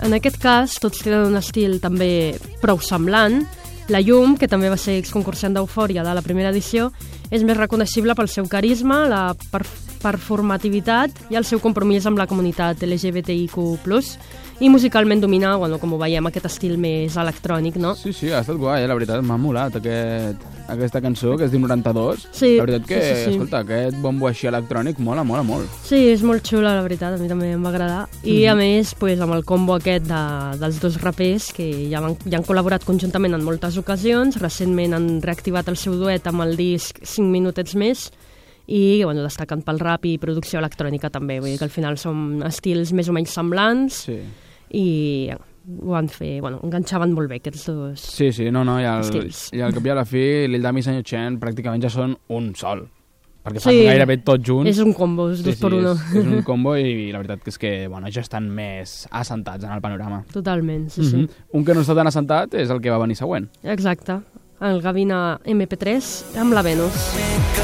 En aquest cas, tots tenen un estil també prou semblant. La Llum, que també va ser exconcursant d'Eufòria de la primera edició, és més reconeixible pel seu carisma, la performativitat i el seu compromís amb la comunitat LGBTIQ+, i musicalment domina, bueno, com ho veiem, aquest estil més electrònic, no? Sí, ha estat guai, la veritat, m'ha molat aquesta cançó, que es diu 92. Sí, la veritat que, sí. Escolta, aquest bombo així electrònic mola molt. Sí, és molt xula, la veritat, a mi també em va agradar. I a més, pues, amb el combo aquest dels dos rapers, que ja han col·laborat conjuntament en moltes ocasions, recentment han reactivat el seu duet amb el disc 5 minutets més, i bueno, destaquen pel rap i producció electrònica també, vull dir que al final són estils més o menys semblants, sí. I ho van fer, bueno, enganxaven molt bé aquests dos estils. I al cap i a la fi, l'Ildam i Senyor Chen pràcticament ja són un sol, perquè fan gairebé tots junts. És un combo, és dos per uno. És un combo i la veritat que és que bueno, ja estan més assentats en el panorama. Totalment, sí. Un que no està tan assentat és el que va venir següent. Exacte, el Gavina MP3 amb la Venus.